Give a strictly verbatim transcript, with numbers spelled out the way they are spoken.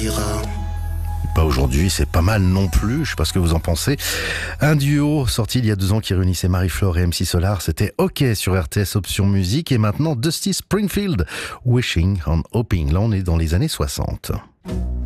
ira. Pas aujourd'hui, c'est pas mal non plus, je sais pas ce que vous en pensez. Un duo sorti il y a deux ans qui réunissait Marie-Flore et M C Solar, c'était OK sur R T S Option Musique, et maintenant Dusty Springfield, Wishing and Hoping. Là on est dans les années soixante.